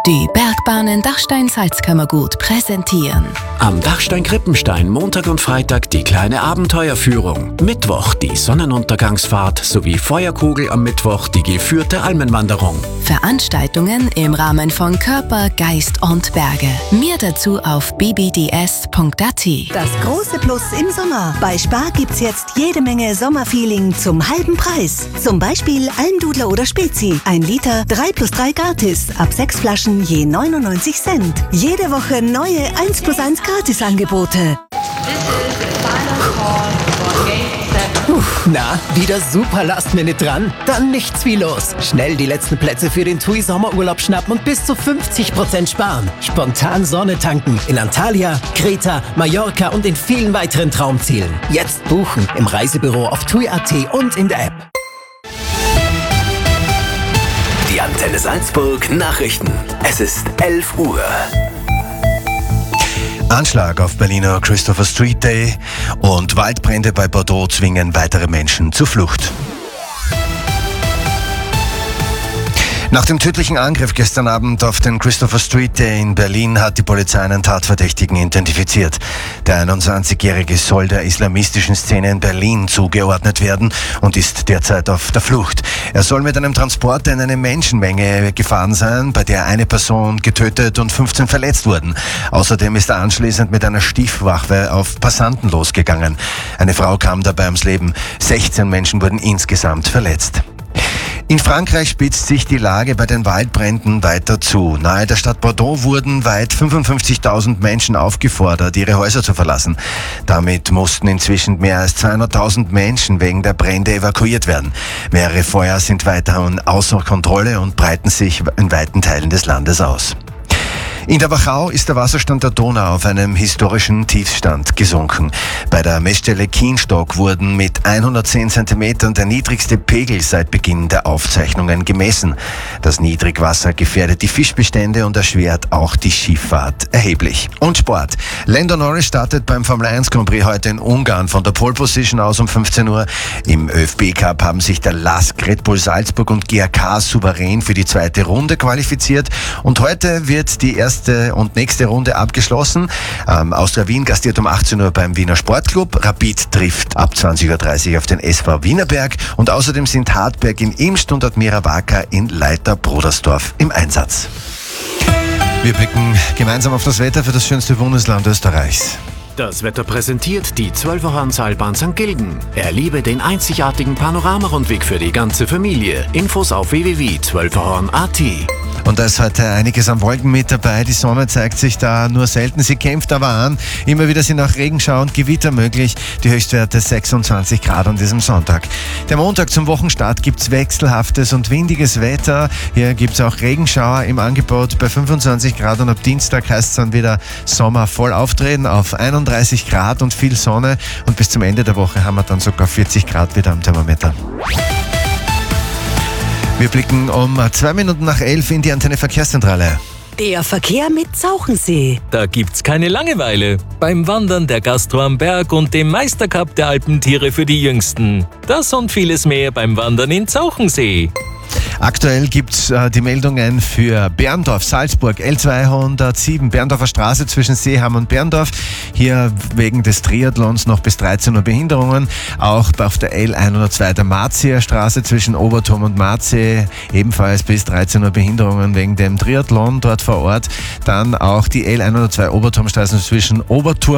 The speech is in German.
Die Bergbahnen Dachstein-Salzkammergut präsentieren. Am Dachstein-Krippenstein Montag und Freitag die kleine Abenteuerführung. Mittwoch die Sonnenuntergangsfahrt sowie Feuerkugel am Mittwoch die geführte Almenwanderung. Veranstaltungen im Rahmen von Körper, Geist und Berge. Mehr dazu auf bbds.at. Das große Plus im Sommer. Bei Spar gibt's jetzt jede Menge Sommerfeeling zum halben Preis. Zum Beispiel Almdudler oder Spezi. 1 Liter, 3+3 gratis. Ab 6 Flaschen je 99 Cent. Jede Woche neue 1+1 Gratisangebote. Na, wieder super Last-Minute dran? Dann nichts wie los. Schnell die letzten Plätze für den TUI Sommerurlaub schnappen und bis zu 50% sparen. Spontan Sonne tanken in Antalya, Kreta, Mallorca und in vielen weiteren Traumzielen. Jetzt buchen im Reisebüro auf TUI.at und in der App. Die Antenne Salzburg Nachrichten. Es ist 11 Uhr. Anschlag auf Berliner Christopher Street Day und Waldbrände bei Bordeaux zwingen weitere Menschen zur Flucht. Nach dem tödlichen Angriff gestern Abend auf den Christopher Street Day in Berlin hat die Polizei einen Tatverdächtigen identifiziert. Der 21-Jährige soll der islamistischen Szene in Berlin zugeordnet werden und ist derzeit auf der Flucht. Er soll mit einem Transporter in eine Menschenmenge gefahren sein, bei der eine Person getötet und 15 verletzt wurden. Außerdem ist er anschließend mit einer Stiefwaffe auf Passanten losgegangen. Eine Frau kam dabei ums Leben. 16 Menschen wurden insgesamt verletzt. In Frankreich spitzt sich die Lage bei den Waldbränden weiter zu. Nahe der Stadt Bordeaux wurden weit 55.000 Menschen aufgefordert, ihre Häuser zu verlassen. Damit mussten inzwischen mehr als 200.000 Menschen wegen der Brände evakuiert werden. Mehrere Feuer sind weiterhin außer Kontrolle und breiten sich in weiten Teilen des Landes aus. In der Wachau ist der Wasserstand der Donau auf einem historischen Tiefstand gesunken. Bei der Messstelle Kienstock wurden mit 110 Zentimetern der niedrigste Pegel seit Beginn der Aufzeichnungen gemessen. Das Niedrigwasser gefährdet die Fischbestände und erschwert auch die Schifffahrt erheblich. Und Sport. Lando Norris startet beim Formel 1 Grand Prix heute in Ungarn von der Pole Position aus um 15 Uhr. Im ÖFB Cup haben sich der LASK, Red Bull Salzburg und GAK souverän für die zweite Runde qualifiziert. Und heute wird die erste und nächste Runde abgeschlossen. Austria Wien gastiert um 18 Uhr beim Wiener Sportclub. Rapid trifft ab 20.30 Uhr auf den SV Wienerberg. Und außerdem sind Hartberg in Imst und Admira Wacker in Leiter-Brodersdorf im Einsatz. Wir blicken gemeinsam auf das Wetter für das schönste Bundesland Österreichs. Das Wetter präsentiert die 12er-Seilbahn St. Gilgen. Erlebe den einzigartigen Panoramarundweg für die ganze Familie. Infos auf www.12erhorn.at. Und da ist heute einiges an Wolken mit dabei. Die Sonne zeigt sich da nur selten. Sie kämpft aber an. Immer wieder sind auch Regenschauer und Gewitter möglich. Die Höchstwerte 26 Grad an diesem Sonntag. Der Montag zum Wochenstart gibt's wechselhaftes und windiges Wetter. Hier gibt's auch Regenschauer im Angebot bei 25 Grad. Und ab Dienstag heißt es dann wieder Sommer voll auftreten auf 31 Grad und viel Sonne. Und bis zum Ende der Woche haben wir dann sogar 40 Grad wieder am Thermometer. Wir blicken um 2 Minuten nach 11 in die Antenne Verkehrszentrale. Der Verkehr mit Zauchensee. Da gibt's keine Langeweile. Beim Wandern der Gastro am Berg und dem Meistercup der Alpentiere für die Jüngsten. Das und vieles mehr beim Wandern in Zauchensee. Aktuell gibt's die Meldungen für Berndorf, Salzburg, L207, Berndorfer Straße zwischen Seeham und Berndorf. Hier wegen des Triathlons noch bis 13 Uhr Behinderungen. Auch auf der L102 der Marzier Straße zwischen Oberturm und Marzi ebenfalls bis 13 Uhr Behinderungen wegen dem Triathlon dort vor Ort. Dann auch die L102 Oberturmstraße zwischen Oberturm